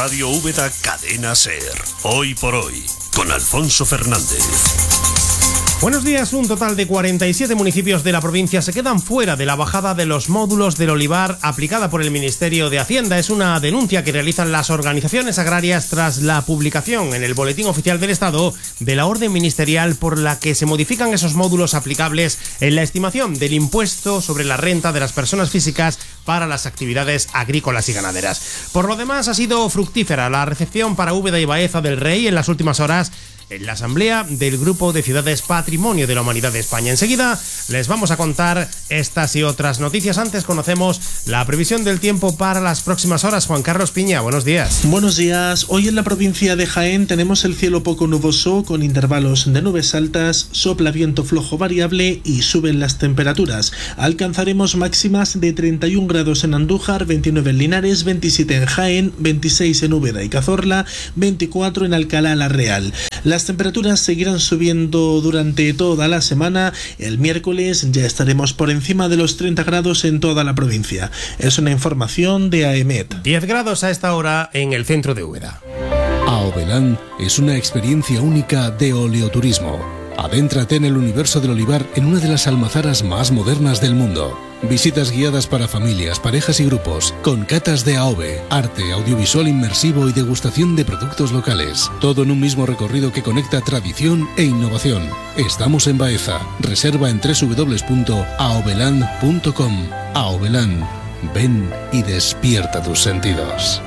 Radio Úbeda Cadena Ser. Hoy por hoy, con Alfonso Fernández. Buenos días. Un total de 47 municipios de la provincia se quedan fuera de la bajada de los módulos del olivar aplicada por el Ministerio de Hacienda. Es una denuncia que realizan las organizaciones agrarias tras la publicación en el Boletín Oficial del Estado de la orden ministerial por la que se modifican esos módulos aplicables en la estimación del impuesto sobre la renta de las personas físicas para las actividades agrícolas y ganaderas. Por lo demás, ha sido fructífera la recepción para Úbeda y Baeza del Rey en las últimas horas en la asamblea del Grupo de Ciudades Patrimonio de la Humanidad de España. Enseguida les vamos a contar estas y otras noticias. Antes conocemos la previsión del tiempo para las próximas horas. Juan Carlos Piña, buenos días. Buenos días. Hoy en la provincia de Jaén tenemos el cielo poco nuboso con intervalos de nubes altas, sopla viento flojo variable y suben las temperaturas. Alcanzaremos máximas de 31 grados en Andújar, 29 en Linares, 27 en Jaén, 26 en Úbeda y Cazorla, 24 en Alcalá la Real. Las temperaturas seguirán subiendo durante toda la semana. El miércoles ya estaremos por encima de los 30 grados en toda la provincia. Es una información de AEMET. 10 grados a esta hora en el centro de Úbeda. Aovelán es una experiencia única de oleoturismo. Adéntrate en el universo del olivar en una de las almazaras más modernas del mundo. Visitas guiadas para familias, parejas y grupos, con catas de AOVE, arte, audiovisual inmersivo y degustación de productos locales. Todo en un mismo recorrido que conecta tradición e innovación. Estamos en Baeza. Reserva en www.aovelán.com. Aovelán. Ven y despierta tus sentidos.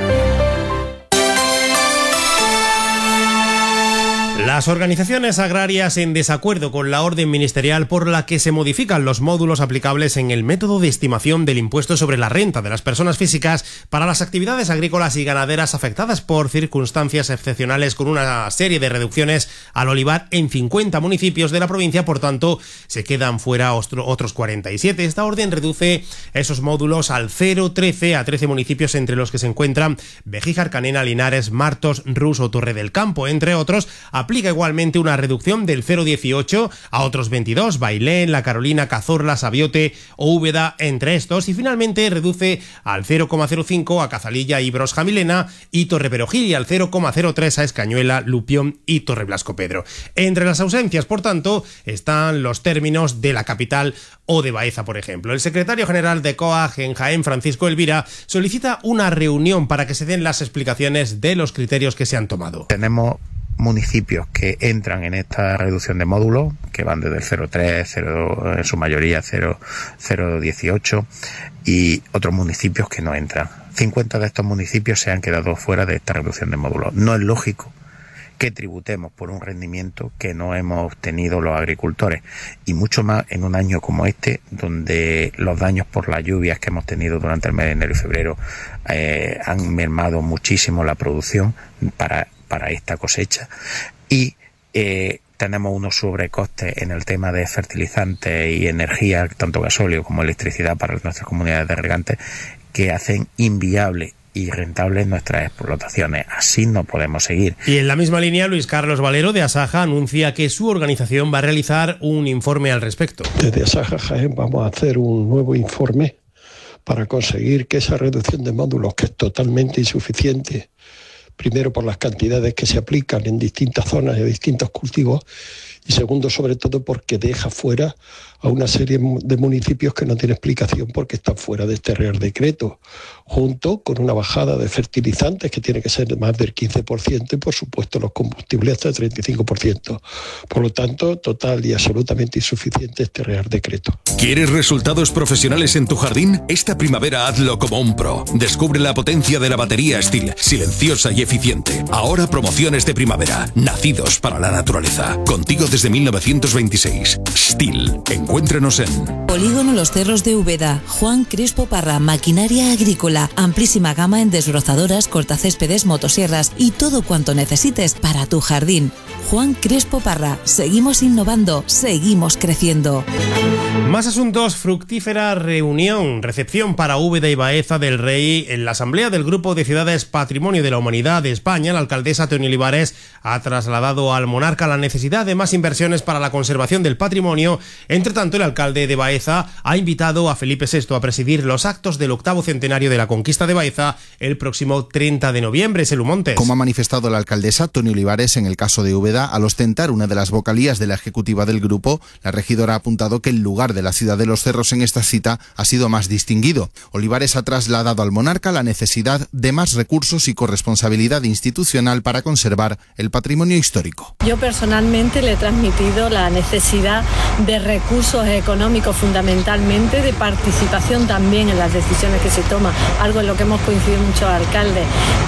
Las organizaciones agrarias, en desacuerdo con la orden ministerial por la que se modifican los módulos aplicables en el método de estimación del impuesto sobre la renta de las personas físicas para las actividades agrícolas y ganaderas afectadas por circunstancias excepcionales, con una serie de reducciones al olivar en 50 municipios de la provincia. Por tanto, se quedan fuera otros 47. Esta orden reduce esos módulos al 0,13 a 13 municipios, entre los que se encuentran Bejíjar, Canena, Linares, Martos, Rus o Torre del Campo, entre otros. Aplica igualmente una reducción del 0,18 a otros 22, Bailén, La Carolina, Cazorla, Sabiote o Úbeda, entre estos, y finalmente reduce al 0,05 a Cazalilla, Ibros, Jamilena y Torreperogil, y al 0,03 a Escañuela, Lupión y Torreblasco Pedro. Entre las ausencias, por tanto, están los términos de la capital o de Baeza, por ejemplo. El secretario general de COAG en Jaén, Francisco Elvira, solicita una reunión para que se den las explicaciones de los criterios que se han tomado. Tenemos municipios que entran en esta reducción de módulos, que van desde el 0,3, en su mayoría 0,18, y otros municipios que no entran. 50 de estos municipios se han quedado fuera de esta reducción de módulos. No es lógico que tributemos por un rendimiento que no hemos obtenido los agricultores, y mucho más en un año como este, donde los daños por las lluvias que hemos tenido durante el mes de enero y febrero han mermado muchísimo la producción para esta cosecha, y tenemos unos sobrecostes en el tema de fertilizantes y energía, tanto gasóleo como electricidad, para nuestras comunidades de regantes, que hacen inviable y rentables nuestras explotaciones. Así no podemos seguir. Y en la misma línea, Luis Carlos Valero de Asaja anuncia que su organización va a realizar un informe al respecto. Desde Asaja Jaén vamos a hacer un nuevo informe para conseguir que esa reducción de módulos, que es totalmente insuficiente, primero por las cantidades que se aplican en distintas zonas y distintos cultivos, y segundo, sobre todo, porque deja fuera a una serie de municipios que no tiene explicación porque están fuera de este Real Decreto, junto con una bajada de fertilizantes que tiene que ser de más del 15% y, por supuesto, los combustibles hasta el 35%. Por lo tanto, total y absolutamente insuficiente este Real Decreto. ¿Quieres resultados profesionales en tu jardín? Esta primavera hazlo como un pro. Descubre la potencia de la batería Stihl, silenciosa y eficiente. Ahora promociones de primavera, nacidos para la naturaleza. Contigo desde 1926. Stihl. Encuéntrenos en Polígono Los Cerros de Úbeda. Juan Crespo Parra, maquinaria agrícola. Amplísima gama en desbrozadoras, cortacéspedes, motosierras y todo cuanto necesites para tu jardín. Juan Crespo Parra. Seguimos innovando, seguimos creciendo. Más asuntos. Fructífera recepción para Úbeda y Baeza del Rey. En la Asamblea del Grupo de Ciudades Patrimonio de la Humanidad de España, la alcaldesa Toni Olivares ha trasladado al monarca la necesidad de más inversiones para la conservación del patrimonio. Entre tanto, el alcalde de Baeza ha invitado a Felipe VI a presidir los actos del 8º centenario de la conquista de Baeza el próximo 30 de noviembre. Selu Montes. Como ha manifestado la alcaldesa Toni Olivares en el caso de Úbeda, al ostentar una de las vocalías de la ejecutiva del grupo, la regidora ha apuntado que el lugar de la ciudad de los Cerros en esta cita ha sido más distinguido. Olivares ha trasladado al monarca la necesidad de más recursos y corresponsabilidad institucional para conservar el patrimonio histórico. Yo personalmente le he transmitido la necesidad de recursos económicos, fundamentalmente de participación también en las decisiones que se toman, algo en lo que hemos coincidido muchos alcaldes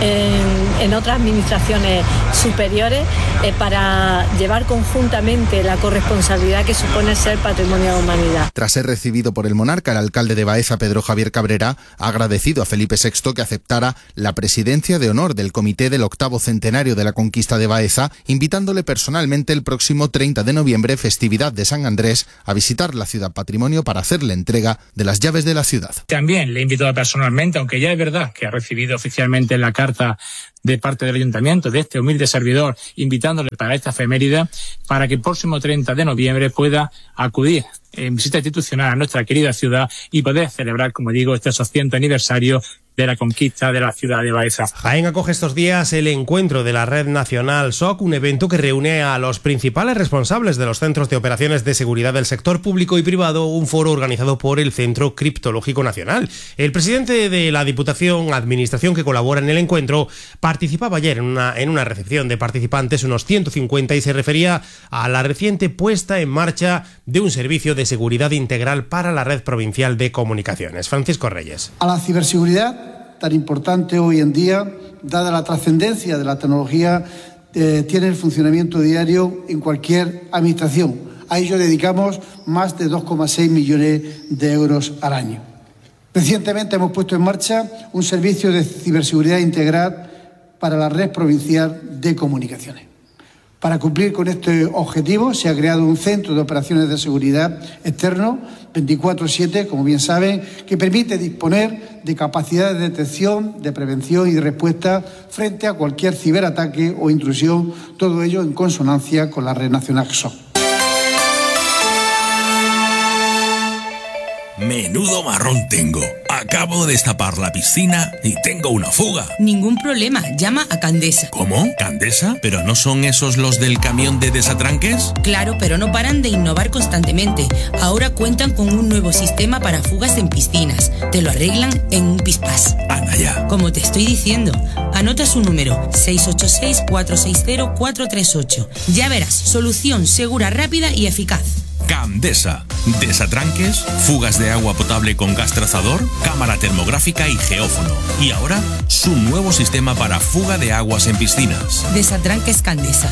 en otras administraciones superiores, para llevar conjuntamente la corresponsabilidad que supone ser patrimonio de la humanidad. Tras ser recibido por el monarca, el alcalde de Baeza, Pedro Javier Cabrera, ha agradecido a Felipe VI que aceptara la presidencia de honor del comité del 8º centenario de la conquista de Baeza, invitándole personalmente el próximo 30 de noviembre, festividad de San Andrés, a visitar la ciudad patrimonio para hacerle entrega de las llaves de la ciudad. También le he invitado personalmente, aunque ya es verdad que ha recibido oficialmente la carta de parte del ayuntamiento, de este humilde servidor, invitándole para esta efeméride, para que el próximo 30 de noviembre pueda acudir en visita institucional a nuestra querida ciudad y poder celebrar, como digo, este 200 aniversario de la conquista de la ciudad de Baeza. Jaén acoge estos días el encuentro de la Red Nacional SOC, un evento que reúne a los principales responsables de los centros de operaciones de seguridad del sector público y privado, un foro organizado por el Centro Criptológico Nacional. El presidente de la Diputación, administración que colabora en el encuentro, participaba ayer en una recepción de participantes, unos 150, y se refería a la reciente puesta en marcha de un servicio de seguridad integral para la red provincial de comunicaciones. Francisco Reyes. A la ciberseguridad, tan importante hoy en día, dada la trascendencia de la tecnología, tiene el funcionamiento diario en cualquier administración. A ello dedicamos más de 2,6 millones de euros al año. Recientemente hemos puesto en marcha un servicio de ciberseguridad integral para la red provincial de comunicaciones. Para cumplir con este objetivo se ha creado un centro de operaciones de seguridad externo 24/7, como bien saben, que permite disponer de capacidad de detección, de prevención y de respuesta frente a cualquier ciberataque o intrusión, todo ello en consonancia con la red nacional SOC. Menudo marrón tengo. Acabo de destapar la piscina y tengo una fuga. Ningún problema, llama a Candesa. ¿Cómo? ¿Candesa? ¿Pero no son esos los del camión de desatranques? Claro, pero no paran de innovar constantemente. Ahora cuentan con un nuevo sistema para fugas en piscinas. Te lo arreglan en un pispás. Anda ya. Como te estoy diciendo, anota su número, 686-460-438. Ya verás, solución segura, rápida y eficaz. Candesa. Desatranques, fugas de agua potable con gas trazador, cámara termográfica y geófono. Y ahora, su nuevo sistema para fuga de aguas en piscinas. Desatranques Candesa.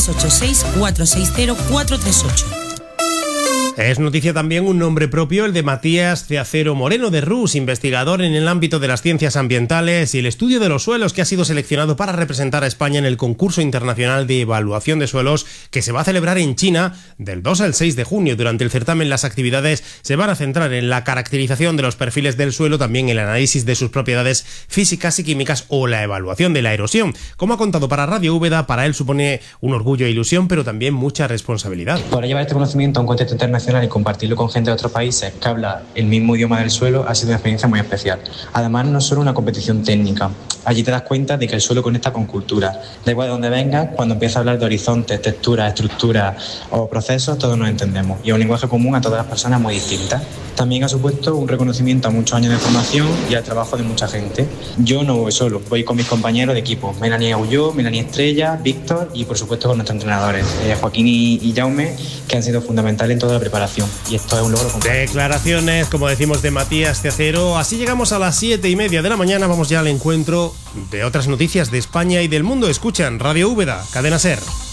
686-460-438. Es noticia también un nombre propio, el de Matías Ceacero Moreno de Rus, investigador en el ámbito de las ciencias ambientales y el estudio de los suelos, que ha sido seleccionado para representar a España en el concurso internacional de evaluación de suelos que se va a celebrar en China del 2 al 6 de junio. Durante el certamen, las actividades se van a centrar en la caracterización de los perfiles del suelo, también el análisis de sus propiedades físicas y químicas o la evaluación de la erosión. Como ha contado para Radio Úbeda, para él supone un orgullo e ilusión, pero también mucha responsabilidad. Poder llevar este conocimiento a un contexto internacional y compartirlo con gente de otros países que habla el mismo idioma del suelo ha sido una experiencia muy especial. Además, no es solo una competición técnica. Allí te das cuenta de que el suelo conecta con cultura. Da igual de dónde vengas, cuando empiezas a hablar de horizontes, texturas, estructuras o procesos, todos nos entendemos. Y es un lenguaje común a todas las personas muy distintas. También ha supuesto un reconocimiento a muchos años de formación y al trabajo de mucha gente. Yo no voy solo, voy con mis compañeros de equipo. Melanie Aulló, Melanie Estrella, Víctor y por supuesto con nuestros entrenadores, Joaquín y Jaume, que han sido fundamentales en toda la preparación. Y esto es un logro completo. Declaraciones, como decimos, de Matías Ceacero. Así llegamos a las 7:30 de la mañana. Vamos ya al encuentro de otras noticias de España y del mundo. Escuchan Radio Úbeda, Cadena SER.